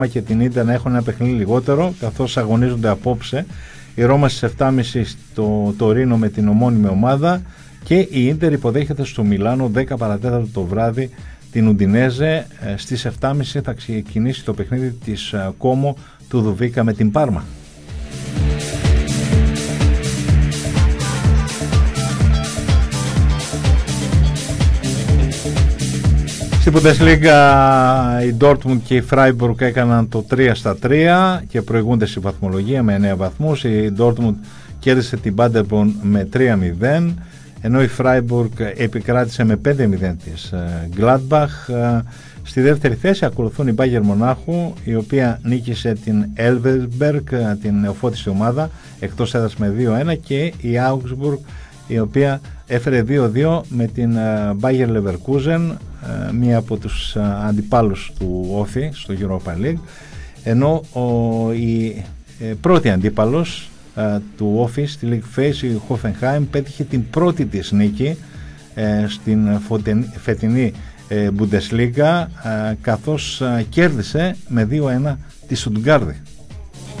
και την Ίντερ να έχουν ένα παιχνίδι λιγότερο, καθώς αγωνίζονται απόψε η Ρώμα στις 7.30 στο Τωρίνο με την ομώνυμη ομάδα και η Ίντερ υποδέχεται στο Μιλάνο 10 παρατέταρτο το βράδυ την Ουντινέζε. Στις 7.30 θα ξεκινήσει το παιχνίδι της Κόμο του Δουβίκα με την Πάρμα. Στην Bundesliga η Dortmund και η Freiburg έκαναν το 3-3 και προηγούνται στη βαθμολογία με 9 βαθμούς. Η Dortmund κέρδισε την Paderborn με 3-0, ενώ η Freiburg επικράτησε με 5-0 της Gladbach. Στη δεύτερη θέση ακολουθούν η Bayern Μονάχου, η οποία νίκησε την Elversberg, την νεοφώτιστη ομάδα, εκτός έδρας με 2-1, και η Augsburg, η οποία έφερε 2-2 με την Bayer Leverkusen, μία από τους αντιπάλους του Όφη στο Europa League, ενώ η πρώτη αντίπαλος του Όφη στη League Phase, η Hoffenheim, πέτυχε την πρώτη της νίκη στην φετινή Bundesliga, καθώς κέρδισε με 2-1 τη Στουτγκάρδη.